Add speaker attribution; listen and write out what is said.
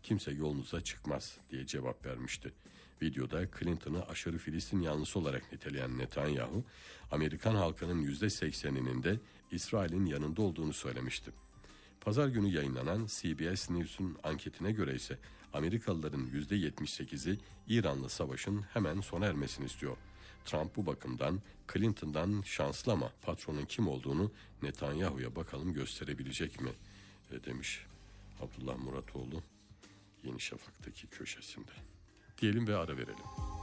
Speaker 1: kimse yolunuza çıkmaz diye cevap vermişti. Videoda Clinton'ı aşırı Filistin yanlısı olarak niteleyen Netanyahu, Amerikan halkının %80'inin de İsrail'in yanında olduğunu söylemişti. Pazar günü yayınlanan CBS News'un anketine göre ise Amerikalıların %78'i İran'la savaşın hemen sona ermesini istiyor. Trump bu bakımdan Clinton'dan şanslı ama patronun kim olduğunu Netanyahu'ya bakalım gösterebilecek mi demiş Abdullah Muratoğlu Yeni Şafak'taki köşesinde. Diyelim ve ara verelim.